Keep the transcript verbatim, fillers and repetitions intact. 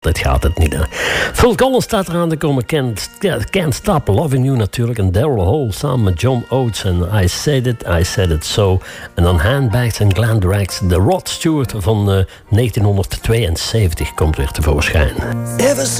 Dit gaat het niet, hè. Phil Collins staat eraan te komen. Can't, Can't Stop Loving You natuurlijk. En Daryl Hall samen met John Oates. En I Said It, I Said It So. En dan Handbags en Glenn Drax. De Rod Stewart van uh, negentien tweeënzeventig komt weer tevoorschijn. Ever